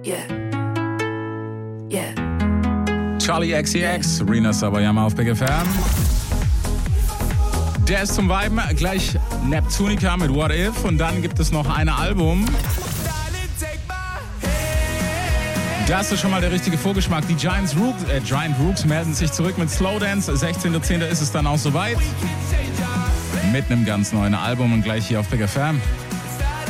Charlie XCX, Rina Sawayama auf Big FM. Der ist zum Viben, gleich Neptunica mit What If und dann gibt es noch ein Album. Das ist schon mal der richtige Vorgeschmack. Die Giant Rooks melden sich zurück mit Slow Dance. 16.10. ist es dann auch soweit. Mit einem ganz neuen Album und gleich hier auf Big FM.